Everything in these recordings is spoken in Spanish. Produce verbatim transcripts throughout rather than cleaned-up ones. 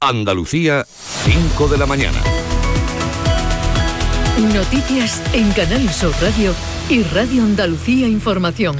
Andalucía, cinco de la mañana. Noticias en Canal Sur Radio y Radio Andalucía Información.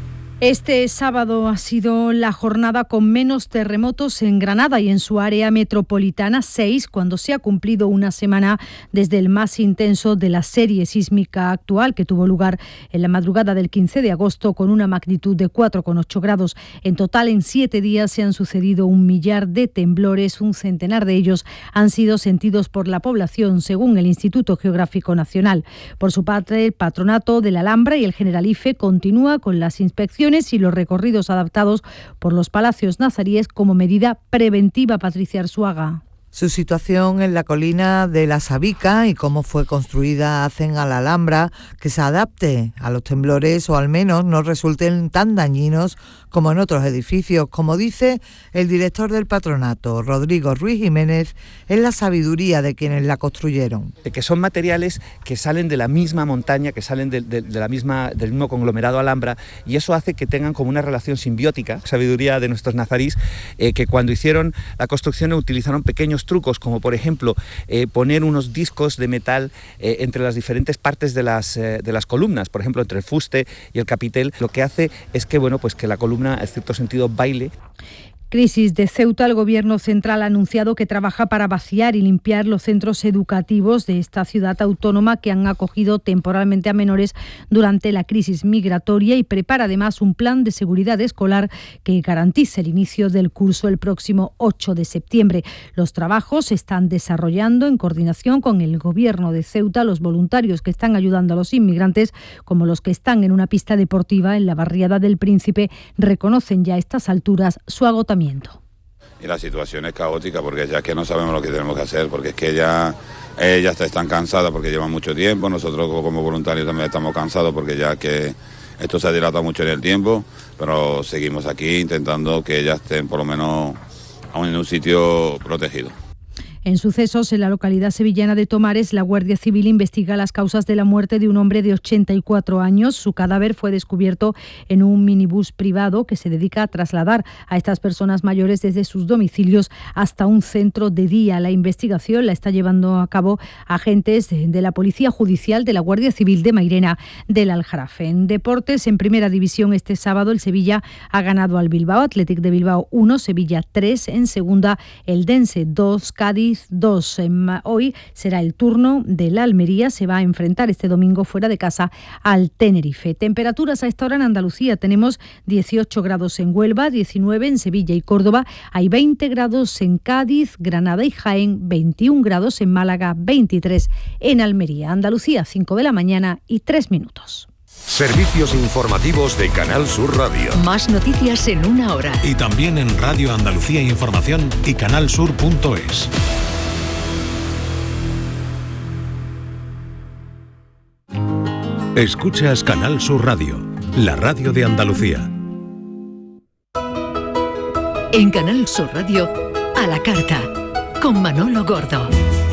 Este sábado ha sido la jornada con menos terremotos en Granada y en su área metropolitana, seis, cuando se ha cumplido una semana desde el más intenso de la serie sísmica actual, que tuvo lugar en la madrugada del quince de agosto con una magnitud de cuatro coma ocho grados. En total, en siete días se han sucedido un millar de temblores, un centenar de ellos han sido sentidos por la población, según el Instituto Geográfico Nacional. Por su parte, el Patronato de la Alhambra y el Generalife continúa con las inspecciones y los recorridos adaptados por los palacios nazaríes como medida preventiva. Patricia Arzuaga. Su situación en la colina de la Sabica y cómo fue construida hacen a la Alhambra que se adapte a los temblores o al menos no resulten tan dañinos como en otros edificios. Como dice el director del patronato, Rodrigo Ruiz Jiménez, es la sabiduría de quienes la construyeron. Que son materiales que salen de la misma montaña, que salen de, de, de la misma, del mismo conglomerado Alhambra, y eso hace que tengan como una relación simbiótica, sabiduría de nuestros nazarís, eh, que cuando hicieron la construcción utilizaron pequeños trucos, como por ejemplo eh, poner unos discos de metal eh, entre las diferentes partes de las, eh, de las columnas, por ejemplo entre el fuste y el capitel. Lo que hace es que, bueno, pues que la columna en cierto sentido baile. Crisis de Ceuta. El Gobierno central ha anunciado que trabaja para vaciar y limpiar los centros educativos de esta ciudad autónoma que han acogido temporalmente a menores durante la crisis migratoria y prepara además un plan de seguridad escolar que garantice el inicio del curso el próximo ocho de septiembre. Los trabajos se están desarrollando en coordinación con el Gobierno de Ceuta. Los voluntarios que están ayudando a los inmigrantes, como los que están en una pista deportiva en la barriada del Príncipe, reconocen ya a estas alturas su agotamiento. Y la situación es caótica porque ya es que no sabemos lo que tenemos que hacer, porque es que ya ellas están cansadas porque llevan mucho tiempo, nosotros como voluntarios también estamos cansados porque ya que esto se ha dilatado mucho en el tiempo, pero seguimos aquí intentando que ellas estén por lo menos aún en un sitio protegido. En sucesos en la localidad sevillana de Tomares, la Guardia Civil investiga las causas de la muerte de un hombre de ochenta y cuatro años. Su cadáver fue descubierto en un minibús privado que se dedica a trasladar a estas personas mayores desde sus domicilios hasta un centro de día. La investigación la está llevando a cabo agentes de la Policía Judicial, de la Guardia Civil de Mairena del Aljarafe. En deportes, en primera división este sábado, el Sevilla ha ganado al Bilbao Athletic de Bilbao uno, Sevilla tres. En segunda, el Dense dos, Cádiz dos. Hoy será el turno del Almería, se va a enfrentar este domingo fuera de casa al Tenerife. Temperaturas a esta hora en Andalucía: tenemos dieciocho grados en Huelva, diecinueve en Sevilla y Córdoba, hay veinte grados en Cádiz, Granada y Jaén, veintiún grados en Málaga, veintitrés en Almería. Andalucía, cinco de la mañana y tres minutos. Servicios informativos de Canal Sur Radio. Más noticias en una hora. Y también en Radio Andalucía Información y canalsur punto es. Escuchas Canal Sur Radio, la radio de Andalucía. En Canal Sur Radio, a la carta, con Manolo Gordo.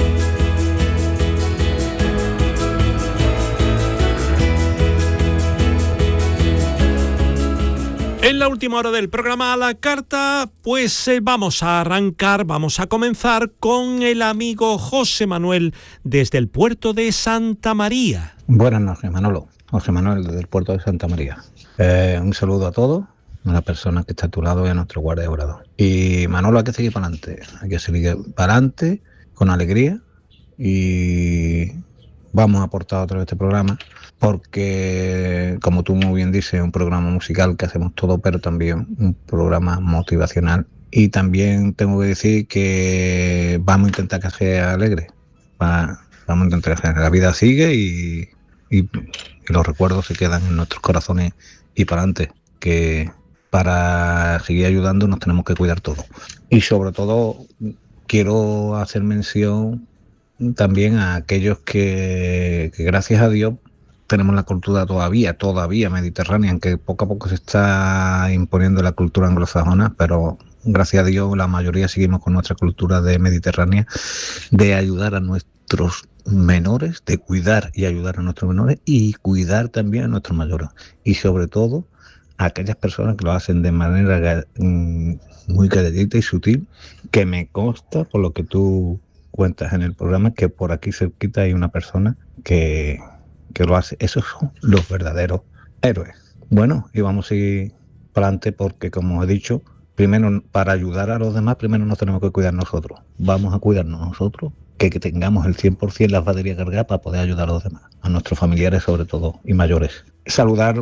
En la última hora del programa A la Carta, pues eh, vamos a arrancar, vamos a comenzar con el amigo José Manuel desde el puerto de Santa María. Buenas noches, Manolo. José Manuel desde el puerto de Santa María. Eh, un saludo a todos, a la persona que está a tu lado y a nuestro guardia orador. Y Manolo, hay que seguir para adelante, hay que seguir para adelante con alegría y vamos a aportar otra vez este programa. Porque, como tú muy bien dices, es un programa musical que hacemos todo, pero también un programa motivacional. Y también tengo que decir que vamos a intentar que sea alegre. Va, vamos a intentar que la vida sigue y, y, y los recuerdos se quedan en nuestros corazones y para adelante. Que para seguir ayudando nos tenemos que cuidar todos. Y sobre todo quiero hacer mención también a aquellos que, que gracias a Dios, tenemos la cultura todavía, todavía mediterránea, aunque poco a poco se está imponiendo la cultura anglosajona, pero gracias a Dios la mayoría seguimos con nuestra cultura de mediterránea, de ayudar a nuestros menores, de cuidar y ayudar a nuestros menores y cuidar también a nuestros mayores. Y sobre todo a aquellas personas que lo hacen de manera mm, muy calladita y sutil, que me consta, por lo que tú cuentas en el programa, que por aquí cerquita hay una persona que, que lo hace. Esos son los verdaderos héroes. Bueno, y vamos a ir para adelante porque, como he dicho, primero, para ayudar a los demás, primero nos tenemos que cuidar nosotros. Vamos a cuidarnos nosotros, que, que tengamos el cien por ciento las baterías cargadas para poder ayudar a los demás, a nuestros familiares sobre todo, y mayores. Saludar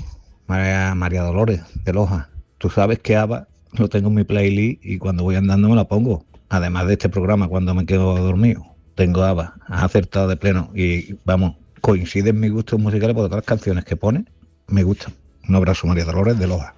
a María Dolores de Loja. Tú sabes que ABBA lo tengo en mi playlist y cuando voy andando me la pongo. Además de este programa, cuando me quedo dormido, tengo ABBA. Has acertado de pleno y, vamos, coinciden mis gustos musicales porque todas las canciones que pone me gustan. Un abrazo, María Dolores de Loja.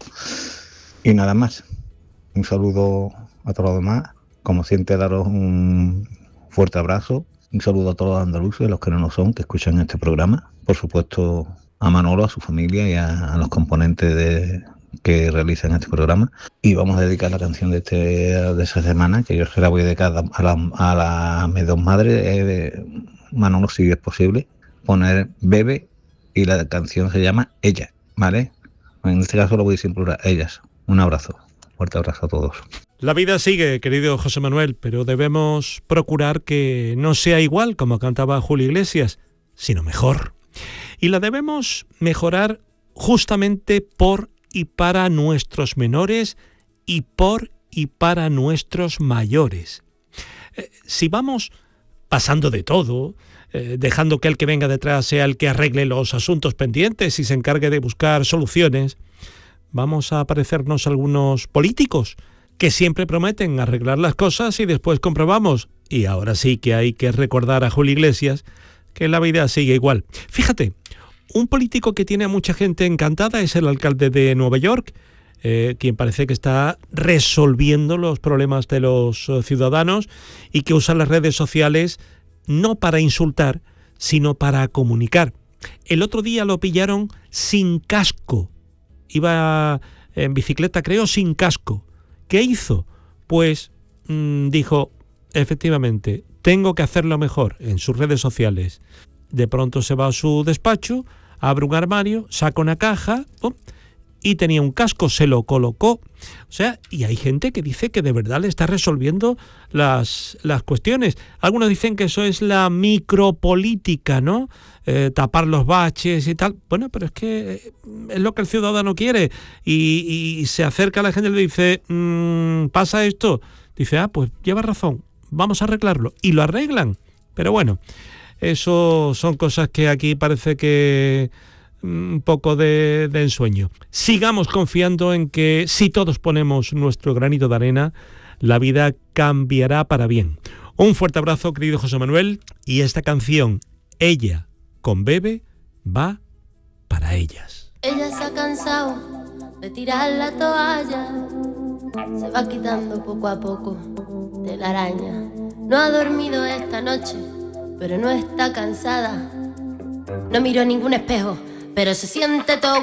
Y nada más. Un saludo a todos los demás. Como siempre, daros un fuerte abrazo. Un saludo a todos los andaluces, los que no lo son, que escuchan este programa. Por supuesto, a Manolo, a su familia y a, a los componentes de, que realizan este programa. Y vamos a dedicar la canción de, este, de esa semana, que yo se la voy a dedicar a la, a la mis dos madres. Eh, Manolo, si es posible, poner Bebe y la canción se llama Ella, ¿vale? En este caso lo voy a decir en plural, ellas. Un abrazo. Fuerte abrazo a todos. La vida sigue, querido José Manuel, pero debemos procurar que no sea igual como cantaba Julio Iglesias, sino mejor. Y la debemos mejorar justamente por y para nuestros menores y por y para nuestros mayores. Eh, si vamos pasando de todo, eh, dejando que el que venga detrás sea el que arregle los asuntos pendientes y se encargue de buscar soluciones, vamos a parecernos algunos políticos que siempre prometen arreglar las cosas y después comprobamos, y ahora sí que hay que recordar a Julio Iglesias, que la vida sigue igual. Fíjate, un político que tiene a mucha gente encantada es el alcalde de Nueva York, eh, quien parece que está resolviendo los problemas de los ciudadanos y que usa las redes sociales no para insultar, sino para comunicar. El otro día lo pillaron sin casco. Iba en bicicleta, creo, sin casco. ¿Qué hizo? Pues mmm, dijo, efectivamente, tengo que hacerlo mejor en sus redes sociales. De pronto se va a su despacho, abre un armario, saca una caja, ¡pum!, y tenía un casco, se lo colocó. O sea, y hay gente que dice que de verdad le está resolviendo las, las cuestiones. Algunos dicen que eso es la micropolítica, ¿no? Eh, tapar los baches y tal. Bueno, pero es que es lo que el ciudadano quiere. Y, y se acerca a la gente y le dice, mmm, pasa esto. Dice, ah, pues lleva razón, vamos a arreglarlo. Y lo arreglan. Pero bueno, eso son cosas que aquí parece que un poco de, de ensueño. Sigamos confiando en que si todos ponemos nuestro granito de arena, la vida cambiará para bien. Un fuerte abrazo, querido José Manuel, y esta canción, Ella, con Bebe, va para ellas. Ella se ha cansado de tirar la toalla, se va quitando poco a poco de la araña. No ha dormido esta noche, pero no está cansada. No miró ningún espejo, pero se siente todo